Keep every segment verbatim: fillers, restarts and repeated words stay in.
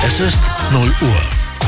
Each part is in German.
Es ist null Uhr.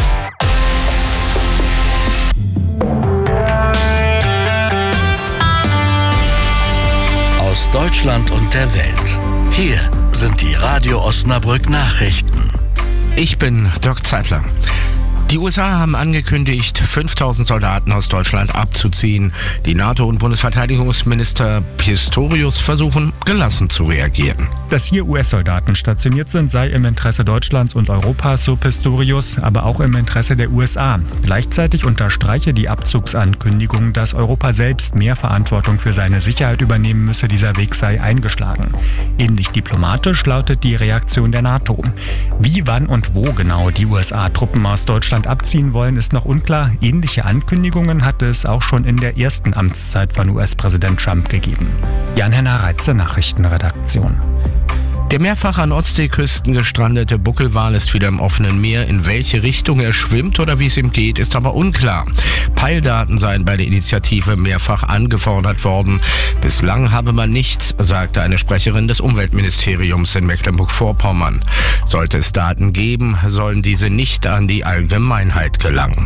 Aus Deutschland und der Welt. Hier sind die Radio Osnabrück Nachrichten. Ich bin Dirk Zeitler. Die U S A haben angekündigt, fünftausend Soldaten aus Deutschland abzuziehen. Die NATO- und Bundesverteidigungsminister Pistorius versuchen, gelassen zu reagieren. Dass hier U S-Soldaten stationiert sind, sei im Interesse Deutschlands und Europas, so Pistorius, aber auch im Interesse der U S A. Gleichzeitig unterstreiche die Abzugsankündigung, dass Europa selbst mehr Verantwortung für seine Sicherheit übernehmen müsse. Dieser Weg sei eingeschlagen. Ähnlich diplomatisch lautet die Reaktion der NATO. Wie, wann und wo genau die U S A Truppen aus Deutschland abziehen wollen, ist noch unklar. Ähnliche Ankündigungen hatte es auch schon in der ersten Amtszeit von U S-Präsident Trump gegeben. Jan-Henner Reitze, Nachrichtenredaktion. Der mehrfach an Ostseeküsten gestrandete Buckelwal ist wieder im offenen Meer. In welche Richtung er schwimmt oder wie es ihm geht, ist aber unklar. Peildaten seien bei der Initiative mehrfach angefordert worden. Bislang habe man nichts, sagte eine Sprecherin des Umweltministeriums in Mecklenburg-Vorpommern. Sollte es Daten geben, sollen diese nicht an die Allgemeinheit gelangen.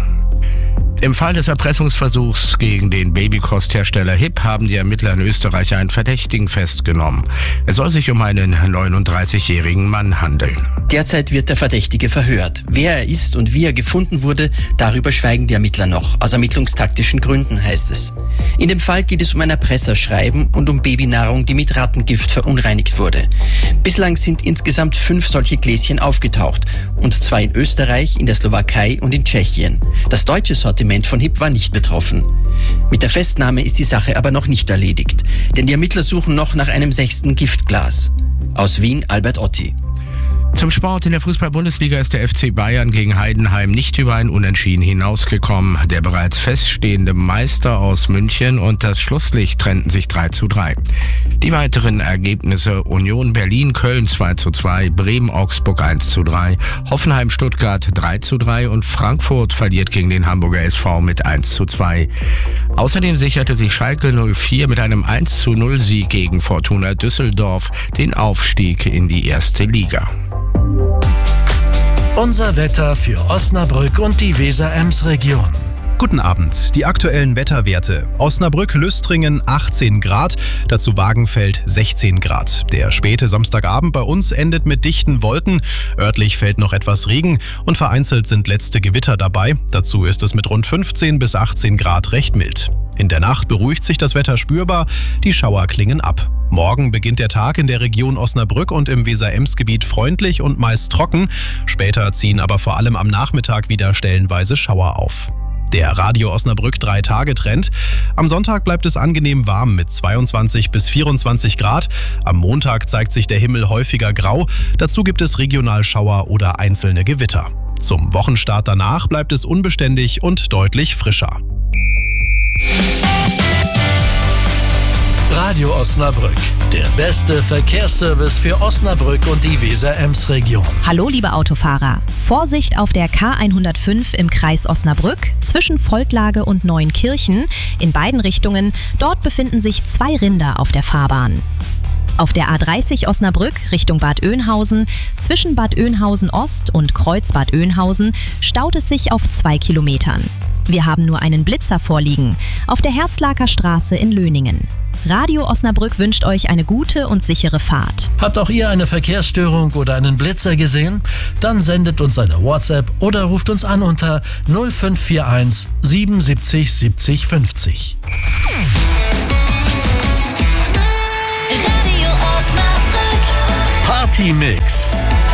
Im Fall des Erpressungsversuchs gegen den Babykosthersteller H I P haben die Ermittler in Österreich einen Verdächtigen festgenommen. Es soll sich um einen neununddreißigjährigen Mann handeln. Derzeit wird der Verdächtige verhört. Wer er ist und wie er gefunden wurde, darüber schweigen die Ermittler noch. Aus ermittlungstaktischen Gründen, heißt es. In dem Fall geht es um ein Erpresserschreiben und um Babynahrung, die mit Rattengift verunreinigt wurde. Bislang sind insgesamt fünf solche Gläschen aufgetaucht. Und zwar in Österreich, in der Slowakei und in Tschechien. Das deutsche Sortiment von H I P war nicht betroffen. Mit der Festnahme ist die Sache aber noch nicht erledigt. Denn die Ermittler suchen noch nach einem sechsten Giftglas. Aus Wien, Albert Otti. Zum Sport in der Fußball-Bundesliga ist der F C Bayern gegen Heidenheim nicht über ein Unentschieden hinausgekommen. Der bereits feststehende Meister aus München und das Schlusslicht trennten sich drei zu drei. Die weiteren Ergebnisse: Union Berlin-Köln zwei zu zwei, Bremen-Augsburg eins zu drei, Hoffenheim-Stuttgart drei zu drei und Frankfurt verliert gegen den Hamburger S V mit eins zu zwei. Außerdem sicherte sich Schalke null vier mit einem eins zu null Sieg gegen Fortuna Düsseldorf den Aufstieg in die erste Liga. Unser Wetter für Osnabrück und die Weser-Ems-Region. Guten Abend. Die aktuellen Wetterwerte. Osnabrück-Lüstringen achtzehn Grad, dazu Wagenfeld sechzehn Grad. Der späte Samstagabend bei uns endet mit dichten Wolken. Örtlich fällt noch etwas Regen und vereinzelt sind letzte Gewitter dabei. Dazu ist es mit rund fünfzehn bis achtzehn Grad recht mild. In der Nacht beruhigt sich das Wetter spürbar, die Schauer klingen ab. Morgen beginnt der Tag in der Region Osnabrück und im Weser-Ems-Gebiet freundlich und meist trocken. Später ziehen aber vor allem am Nachmittag wieder stellenweise Schauer auf. Der Radio Osnabrück drei Tage Trend. Am Sonntag bleibt es angenehm warm mit zweiundzwanzig bis vierundzwanzig Grad. Am Montag zeigt sich der Himmel häufiger grau. Dazu gibt es regional Schauer oder einzelne Gewitter. Zum Wochenstart danach bleibt es unbeständig und deutlich frischer. Radio Osnabrück, der beste Verkehrsservice für Osnabrück und die Weser-Ems-Region. Hallo liebe Autofahrer, Vorsicht auf der K hundertfünf im Kreis Osnabrück zwischen Volklage und Neuenkirchen in beiden Richtungen. Dort befinden sich zwei Rinder auf der Fahrbahn. Auf der A dreißig Osnabrück Richtung Bad Oeynhausen zwischen Bad Oeynhausen Ost und Kreuz Bad Oeynhausen staut es sich auf zwei Kilometern. Wir haben nur einen Blitzer vorliegen auf der Herzlaker Straße in Löningen. Radio Osnabrück wünscht euch eine gute und sichere Fahrt. Habt auch ihr eine Verkehrsstörung oder einen Blitzer gesehen? Dann sendet uns eine WhatsApp oder ruft uns an unter null fünf vier eins siebenundsiebzig siebzig fünfzig. Radio Osnabrück Party Mix.